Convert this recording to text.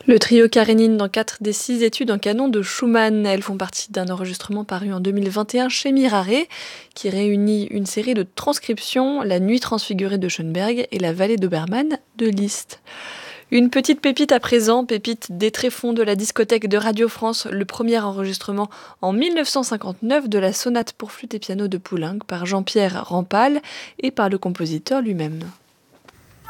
Le trio Karénine dans 4 des 6 études en canon de Schumann. Elles font partie d'un enregistrement paru en 2021 chez Mirare, qui réunit une série de transcriptions, La Nuit transfigurée de Schoenberg et La Vallée d'Obermann de Liszt. Une petite pépite à présent, pépite des tréfonds de la discothèque de Radio France, le premier enregistrement en 1959 de la sonate pour flûte et piano de Poulenc par Jean-Pierre Rampal et par le compositeur lui-même.